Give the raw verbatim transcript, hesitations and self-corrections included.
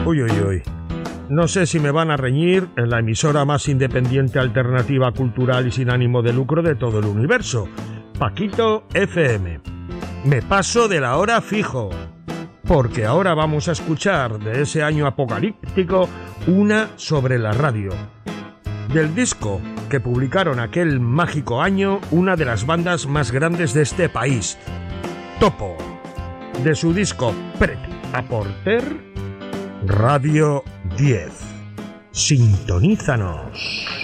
Uy, uy, uy. No sé si me van a reñir en la emisora más independiente, alternativa, cultural y sin ánimo de lucro de todo el universo, Paquito F M. Me paso de la hora fijo, porque ahora vamos a escuchar de ese año apocalíptico una sobre la radio. Del disco que publicaron aquel mágico año una de las bandas más grandes de este país, Topo. De su disco Pret a Porter, Radio diez. Sintonízanos.